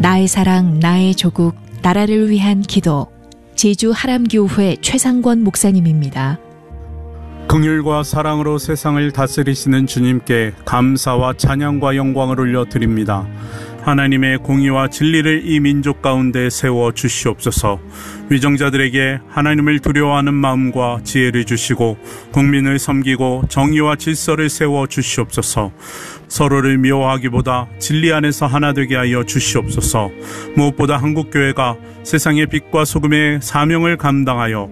나의 사랑, 나의 조국, 나라를 위한 기도. 제주 하람교회 최상권 목사님입니다. 긍휼과 사랑으로 세상을 다스리시는 주님께 감사와 찬양과 영광을 올려드립니다. 하나님의 공의와 진리를 이 민족 가운데 세워 주시옵소서. 위정자들에게 하나님을 두려워하는 마음과 지혜를 주시고 국민을 섬기고 정의와 질서를 세워 주시옵소서. 서로를 미워하기보다 진리 안에서 하나 되게 하여 주시옵소서. 무엇보다 한국교회가 세상의 빛과 소금의 사명을 감당하여